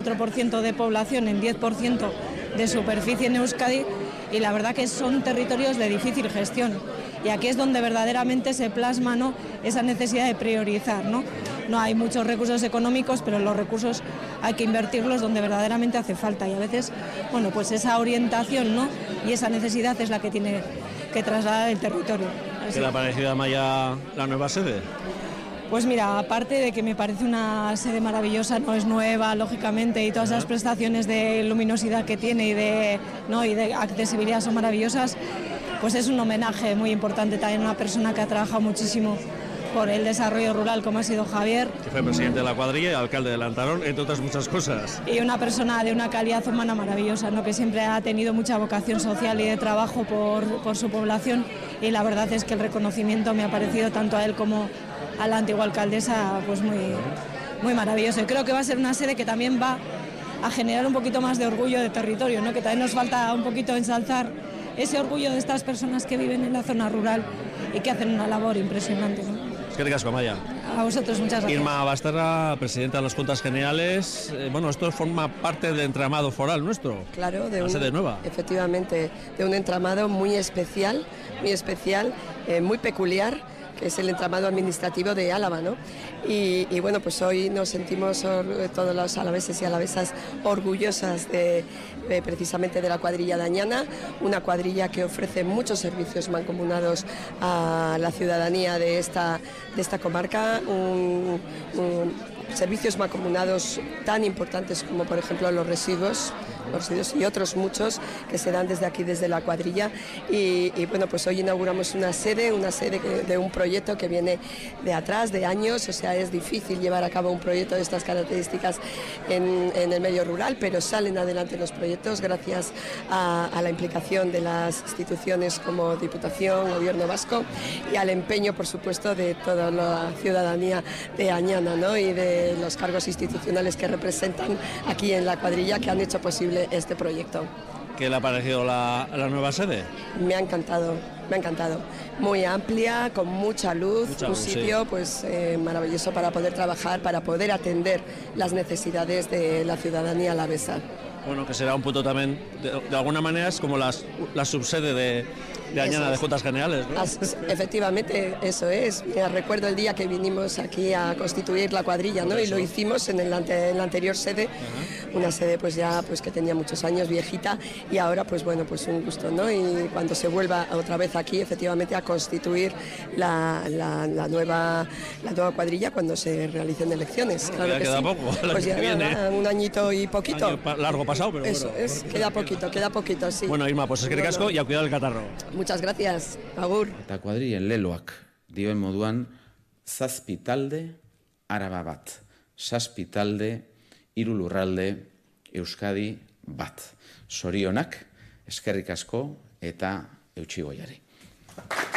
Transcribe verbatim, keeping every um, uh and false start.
cuatro por ciento de población en diez por ciento de superficie en Euskadi, y la verdad que son territorios de difícil gestión. Y aquí es donde verdaderamente se plasma, ¿no?, esa necesidad de priorizar, ¿no? No hay muchos recursos económicos, pero los recursos hay que invertirlos donde verdaderamente hace falta. Y a veces, bueno, pues esa orientación, ¿no?, y esa necesidad es la que tiene que trasladar el territorio. Así. ¿Qué le ha parecido a Amaia la nueva sede? Pues mira, aparte de que me parece una sede maravillosa, no es nueva, lógicamente, y todas las prestaciones de luminosidad que tiene y de, ¿no?, y de accesibilidad son maravillosas, pues es un homenaje muy importante también a una persona que ha trabajado muchísimo por el desarrollo rural, como ha sido Javier. Que fue presidente de la cuadrilla y alcalde de Lantarón, entre otras muchas cosas. Y una persona de una calidad humana maravillosa, ¿no?, que siempre ha tenido mucha vocación social y de trabajo por, por su población, y la verdad es que el reconocimiento me ha parecido tanto a él como a la antigua alcaldesa pues muy, muy maravilloso. Y creo que va a ser una sede que también va a generar un poquito más de orgullo de territorio, ¿no?, que también nos falta un poquito ensalzar ese orgullo de estas personas que viven en la zona rural y que hacen una labor impresionante, ¿no? Es que ricasco, Amaia. A vosotros, muchas gracias. Irma Basterra, presidenta de las Juntas Generales. Eh, bueno, esto forma parte del entramado foral nuestro. Claro, de la un, sede nueva. Efectivamente, de un entramado muy especial, muy especial, eh, muy peculiar, que es el entramado administrativo de Álava, ¿no? Y, y bueno, pues hoy nos sentimos or, todos los alaveses y alavesas orgullosas de, de precisamente de la cuadrilla de Añana, una cuadrilla que ofrece muchos servicios mancomunados a la ciudadanía de esta, de esta comarca, un, un, servicios mancomunados tan importantes como por ejemplo los residuos, los residuos y otros muchos que se dan desde aquí, desde la cuadrilla. Y, y bueno, pues hoy inauguramos una sede, una sede de un proyecto que viene de atrás, de años, o sea, es difícil llevar a cabo un proyecto de estas características en, en el medio rural, pero salen adelante los proyectos gracias a, a la implicación de las instituciones como Diputación, Gobierno Vasco, y al empeño, por supuesto, de toda la ciudadanía de Añana, ¿no?, y de los cargos institucionales que representan aquí en la cuadrilla, que han hecho posible este proyecto. ¿Qué le ha parecido la, la nueva sede? Me ha encantado, me ha encantado. Muy amplia, con mucha luz, mucha un luz, sitio sí. pues eh, maravilloso para poder trabajar, para poder atender las necesidades de la ciudadanía alavesa. Bueno, que será un punto también, de, de alguna manera es como las, la subsede de, de Añana es. de Juntas Generales, ¿no? As, efectivamente, eso es. Me recuerdo el día que vinimos aquí a constituir la cuadrilla, ¿no? Y lo hicimos en, el ante, en la anterior sede, uh-huh. Una sede pues ya pues que tenía muchos años, viejita, y ahora pues bueno, pues un gusto, ¿no? Y cuando se vuelva otra vez aquí, efectivamente, a constituir la, la, la, nueva, la nueva cuadrilla cuando se realicen elecciones. Claro, ya que queda sí. poco, pues ya nada, un añito y poquito. Año largo pasado, pero eso bueno. es, queda poquito, queda poquito, sí. Bueno, Irma, pues es que bueno. casco y a cuidar el catarro. Muchas gracias, agur. Eta kuadrillen leloak dioen moduan, zazpi talde Araba bat, zazpi talde hiru lurralde Euskadi bat. Zorionak, eskerrik asko eta eutsi goiari.